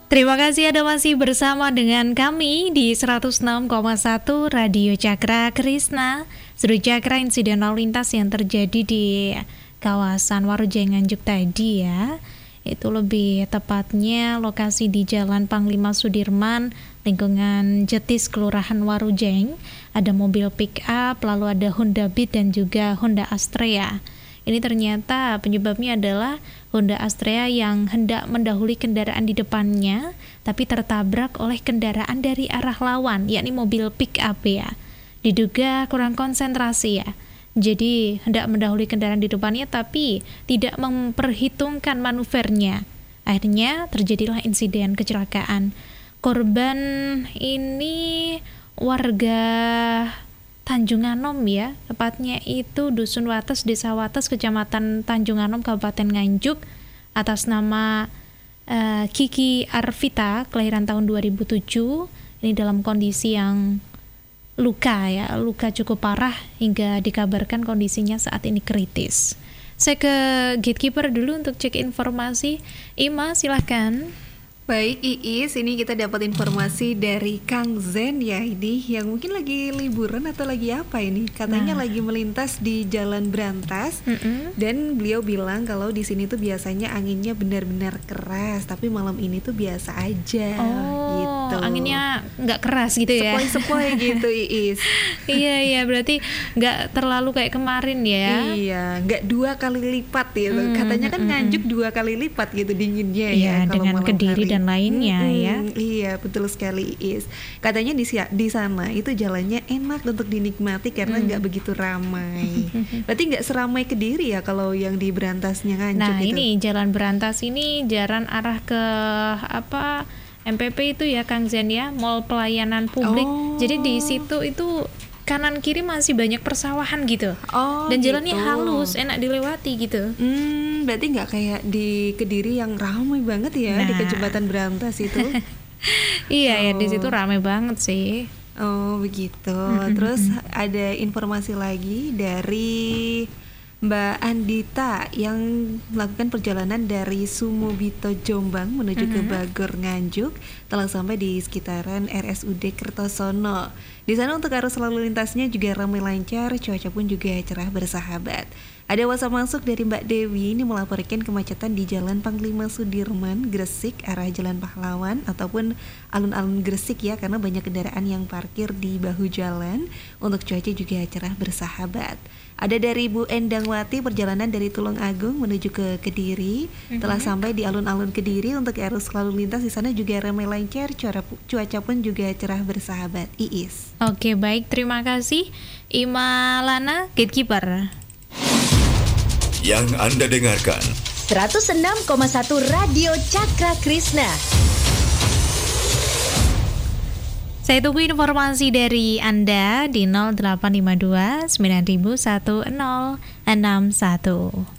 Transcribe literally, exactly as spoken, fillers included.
Terima kasih Anda masih bersama dengan kami di seratus enam koma satu Radio Cakra Krishna. Seru Cakra, insiden lalu lintas yang terjadi di kawasan Warujeng Nganjuk tadi ya. Itu lebih tepatnya lokasi di Jalan Panglima Sudirman, lingkungan Jetis, Kelurahan Warujeng. Ada mobil pick up, lalu ada Honda Beat dan juga Honda Astrea. Ini ternyata penyebabnya adalah Honda Astrea yang hendak mendahului kendaraan di depannya, tapi tertabrak oleh kendaraan dari arah lawan, yakni mobil pick up ya. Diduga kurang konsentrasi ya. Jadi hendak mendahului kendaraan di depannya, tapi tidak memperhitungkan manuvernya. Akhirnya terjadilah insiden kecelakaan. Korban ini warga Tanjung Anom ya, tepatnya itu Dusun Wates, Desa Wates, Kecamatan Tanjung Anom, Kabupaten Nganjuk, atas nama uh, Kiki Arvita, kelahiran tahun dua ribu tujuh. Ini dalam kondisi yang luka ya, luka cukup parah hingga dikabarkan kondisinya saat ini kritis. Saya ke gatekeeper dulu untuk cek informasi. Ima, silahkan. Baik Iis, ini kita dapat informasi dari Kang Zen ya, ini yang mungkin lagi liburan atau lagi apa ini? Katanya nah. lagi melintas di Jalan Brantas, mm-mm. dan beliau bilang kalau di sini tuh biasanya anginnya benar-benar keras, tapi malam ini tuh biasa aja. Oh, gitu. Anginnya nggak keras gitu ya? Sepoi-sepoi gitu Iis. Iya iya, berarti nggak terlalu kayak kemarin ya? Iya, nggak dua kali lipat gitu. Mm, Katanya kan mm, Nganjuk dua kali lipat gitu dinginnya iya, ya. Dengan Kediri dan lainnya hmm, ya. Iya, betul sekali Is. Katanya di di sana itu jalannya enak untuk dinikmati karena nggak hmm. begitu ramai. Berarti nggak seramai Kediri ya kalau yang di Brantasnya Nganjuk. Nah, gitu. ini Jalan Brantas ini jalan arah ke apa M P P itu ya Kang Zen ya, Mall Pelayanan Publik. Oh. Jadi di situ itu kanan kiri masih banyak persawahan gitu. Oh, dan jalannya gitu. Halus, enak dilewati gitu. Hmm, berarti nggak kayak di Kediri yang ramai banget ya, nah. di Jembatan Brantas itu. Iya oh. ya, di situ ramai banget sih. Oh begitu. Mm-hmm. Terus ada informasi lagi dari Mbak Andita yang melakukan perjalanan dari Sumobito Jombang menuju mm-hmm. ke Bagor Nganjuk, telah sampai di sekitaran R S U D Kertosono. Di sana untuk arus lalu lintasnya juga ramai lancar, cuaca pun juga cerah bersahabat. Ada WhatsApp masuk dari Mbak Dewi ini melaporkan kemacetan di Jalan Panglima Sudirman, Gresik arah Jalan Pahlawan ataupun alun-alun Gresik ya, karena banyak kendaraan yang parkir di bahu jalan. Untuk cuaca juga cerah bersahabat. Ada dari Bu Endangwati, perjalanan dari Tulung Agung menuju ke Kediri, mm-hmm. telah sampai di alun-alun Kediri. Untuk arus lalu lintas di sana juga ramai lancar, cuaca, cuaca pun juga cerah bersahabat. Iis. Oke, baik, terima kasih Ima Lana, gatekeeper. Yang Anda dengarkan seratus enam koma satu Radio Cakra Krishna. Saya tunggu informasi dari Anda di nol delapan lima dua sembilan satu nol enam satu.